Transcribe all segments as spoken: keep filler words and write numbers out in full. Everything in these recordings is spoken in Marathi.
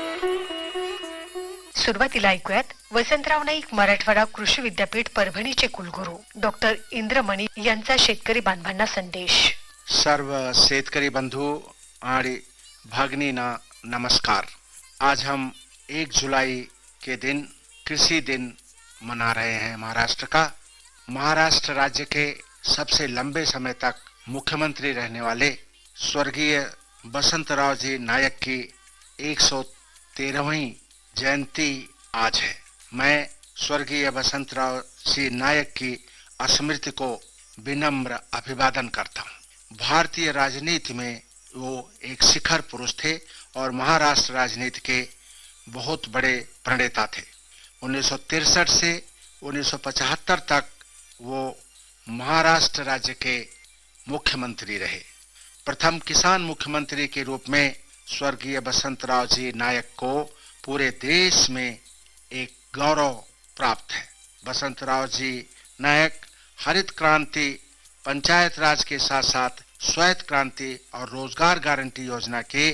सुरुवातीला ऐकूयात वसंतराव नाईक मराठवाडा कृषी विद्यापीठ परभणीचे कुलगुरू डॉक्टर इंद्रमणी यांचा शेतकरी बांधवांना संदेश। सर्व शेतकरी बंधु और भगिनीना नमस्कार। आज हम एक जुलाई के दिन कृषि दिन मना रहे हैं महाराष्ट्र का। महाराष्ट्र राज्य के सबसे लंबे समय तक मुख्यमंत्री रहने वाले स्वर्गीय वसंतराव जी नायक की एक सौ तेरहवीं जयंती आज है। मैं स्वर्गीय वसंतराव जी नायक की स्मृति को विनम्र अभिवादन करता हूँ। भारतीय राजनीति में वो एक शिखर पुरुष थे और महाराष्ट्र राजनीति के बहुत बड़े प्रणेता थे। उन्नीस सौ तिरसठ से उन्नीस सौ पचहत्तर तक वो महाराष्ट्र राज्य के मुख्यमंत्री रहे। प्रथम किसान मुख्यमंत्री के रूप में स्वर्गीय वसंतराव जी नायक को पूरे देश में एक गौरव प्राप्त है। वसंतराव जी नायक हरित क्रांति, पंचायत राज के साथ साथ स्वायत्त क्रांति और रोजगार गारंटी योजना के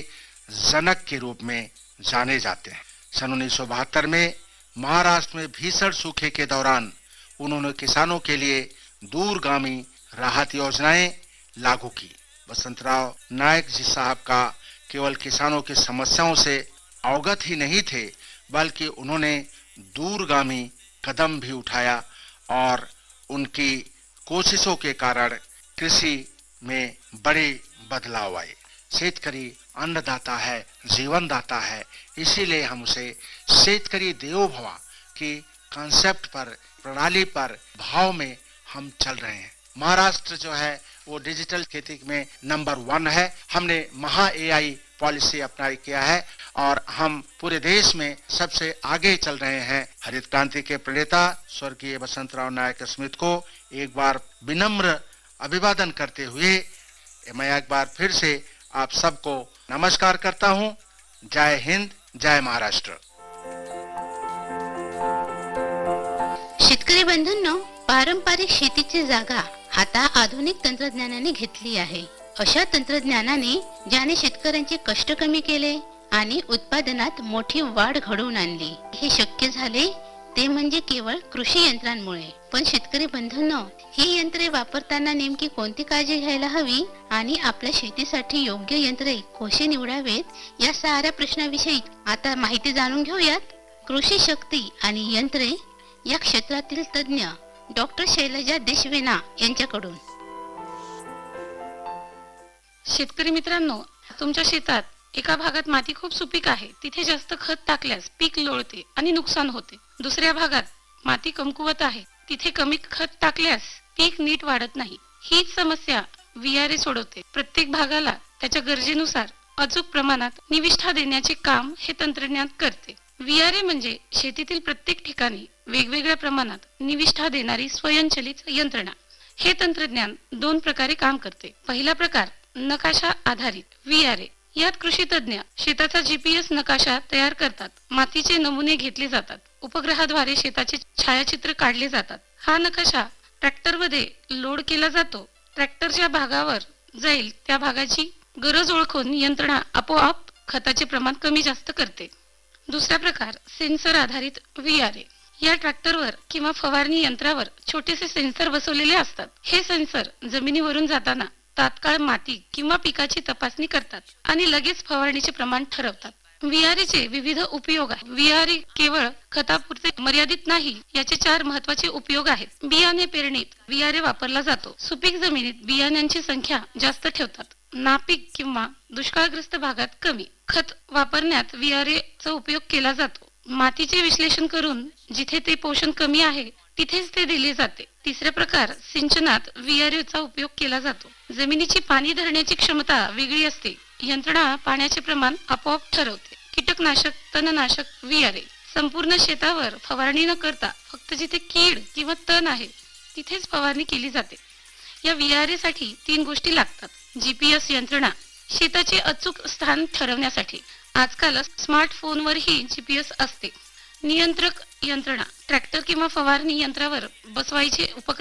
जनक के रूप में जाने जाते हैं। सन उन्नीस सौ बहत्तर में महाराष्ट्र में भीषण सूखे के दौरान उन्होंने किसानों के लिए दूरगामी राहत योजनाएं लागू की। वसंतराव नायक जी साहब का केवल किसानों की समस्याओं से अवगत ही नहीं थे, बल्कि उन्होंने दूरगामी कदम भी उठाया और उनकी कोशिशों के कारण कृषि में बड़े बदलाव आए। शेतकरी अन्नदाता है, जीवनदाता है, इसीलिए हम उसे शेतकरी देवो भव की कॉन्सेप्ट पर, प्रणाली पर, भाव में हम चल रहे हैं। महाराष्ट्र जो है वो डिजिटल खेती में नंबर वन है। हमने महा एआई पॉलिसी अप्लाई किया है और हम पूरे देश में सबसे आगे चल रहे हैं। हरित क्रांति के प्रणेता स्वर्गीय वसंतराव नायक स्मृति को एक बार विनम्र अभिवादन करते हुए मैं एक बार फिर से आप सबको नमस्कार करता हूं। जय हिंद, जय महाराष्ट्र। शेतकरी बंधूंनो, पारंपरिक शेतीची जागा आता आधुनिक तंत्रज्ञानाने घेतली आहे। अशा तंत्रज्ञानाने ज्याने शेतकऱ्यांचे कष्ट कमी केले आणि उत्पादनात मोठी वाढ घडवून आणली, हे शक्य झाले ते म्हणजे केवळ कृषी यंत्रांमुळे। पण शेतकरी बंधूंनो, ही यंत्रे वापरताना नेमकी कोणती काळजी घ्यायला हवी आणि आपल्या शेतीसाठी योग्य यंत्रे कशी निवडावेत या साऱ्या प्रश्नाविषयी आता माहिती जाणून घेऊयात। कृषी शक्ती आणि यंत्रे या क्षेत्रातील तज्ञ डॉक्टर शैलजा देशवेना यांच्याकडून। शेतकरी मित्रांनो, तुमच्या शेतात एका भागात माती खूप सुपीक आहे, तिथे जास्त खत टाकल्यास पीक लोळते आणि नुकसान होते। दुसऱ्या भागात माती कमकुवत आहे, तिथे कमी खत टाकल्यास पीक नीट वाढत नाही। हीच समस्या व्हीआरए सोडवते। प्रत्येक भागाला त्याच्या गरजेनुसार अचूक प्रमाणात निविष्ठा देण्याचे काम हे तंत्रज्ञान करते। व्हीआरए म्हणजे शेतीतील प्रत्येक ठिकाणी वेगवेगळ्या प्रमाणात निविष्ठा देणारी स्वयंचलित यंत्रणा। हे तंत्रज्ञान दोन प्रकारे काम करते। पहिला प्रकार नकाशा आधारित व्हीआरए। यात कृषी तज्ञ शेताचा जीपीएस नकाशा तयार करतात, मातीचे नमुने घेतले जातात, उपग्रहाद्वारे शेताचे छायाचित्र काढले जातात। हा नकाशा ट्रॅक्टरमध्ये लोड केला जातो। ट्रॅक्टर ज्या भागावर जाईल त्या भागाची गरज ओळखून यंत्रणा आपोआप खताचे प्रमाण कमी जास्त करते। दुसरा प्रकार सेन्सर आधारित व्हीआरए। या ट्रॅक्टरवर किंवा फवारणी यंत्रावर छोटेसे सेन्सर बसवलेले असतात। हे सेन्सर जमिनीवरून जाताना तात्काळ माती किंवा पिकाची तपासणी करतात आणि लगेच फवारणीचे प्रमाण ठरवतात। व्हीआरए चे विविध उपयोग आहेत। व्हीआरए केवळ खतापुरते मर्यादित नाही, याचे चार महत्त्वाचे उपयोग आहेत। बियाणे पेरणीत व्हीआरए वापरला जातो। सुपीक जमिनीत बियाण्यांची संख्या जास्त ठेवतात, नापीक किंवा दुष्काळग्रस्त भागात कमी। खत वापरण्यात व्हीआरए चा उपयोग केला जातो। मातीचे विश्लेषण करून जिथे ते पोषण कमी आहे तिथेच ते दिले जाते। तिसरा प्रकार सिंचनात व्हीआरए चा उपयोग केला जातो। जमिनीची पाणी धरण्याची क्षमता वेगळी असते। यंत्रणा पाण्याचे प्रमाण आपोआप ठरवते। कीटकनाशक, तणनाशक व्हीआरए संपूर्ण शेतावर फवारणी न करता फक्त जिथे कीड किंवा तण आहे तिथेच फवारणी केली जाते। या व्हीआरए साठी तीन गोष्टी लागतात। जीपीएस यंत्रणा शेताचे अचूक स्थान ठरवण्यासाठी। आजकाल स्मार्टफोनवरही जीपीएस असते। नियंत्रक यंत्रणा ट्रॅक्टर किंवा फवारणी यंत्रावर बसवायचे उपकरण